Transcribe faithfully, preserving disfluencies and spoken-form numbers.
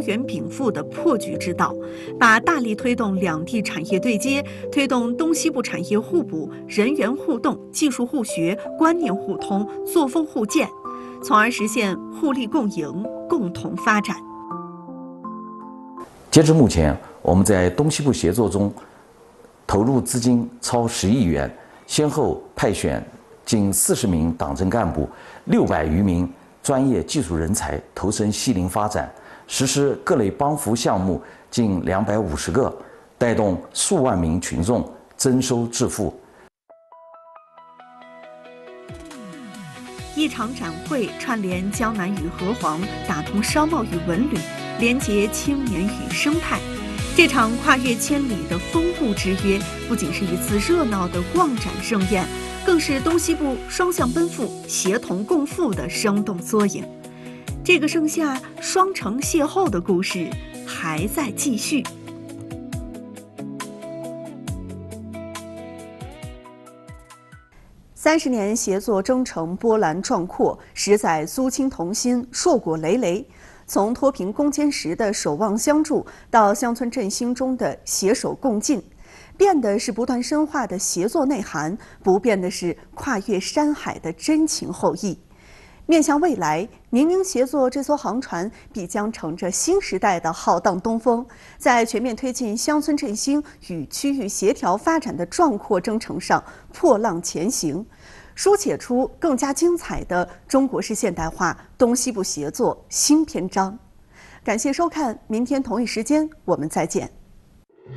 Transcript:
原禀赋的破局之道，把大力推动两地产业对接，推动东西部产业互补、人员互动、技术互学、观念互通、作风互鉴，从而实现互利共赢、共同发展。 截至目前，我们在东西部协作中投入资金超十亿元，先后派选近四十名党政干部、六百余名专业技术人才投身西邻发展，实施各类帮扶项目近两百五十个，带动数万名群众增收致富。 一场展会串联江南与河湟，打通商贸与文旅，连结青年与生态。这场跨越千里的风物之约，不仅是一次热闹的逛展盛宴，更是东西部双向奔赴、协同共富的生动缩影。这个盛夏双城邂逅的故事还在继续。三十年协作征程波澜壮阔，十载苏青同心，硕果累累。从脱贫攻坚时的守望相助，到乡村振兴中的携手共进，变的是不断深化的协作内涵，不变的是跨越山海的真情厚谊。面向未来，宁宁协作这艘航船必将乘着新时代的浩荡东风，在全面推进乡村振兴与区域协调发展的壮阔征程上破浪前行，书写出更加精彩的中国式现代化东西部协作新篇章。感谢收看，明天同一时间我们再见。